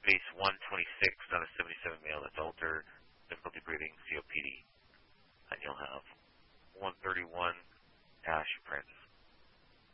base 126 on a 77 male adulter, difficulty breathing, COPD. And you'll have 131 Ash Francis.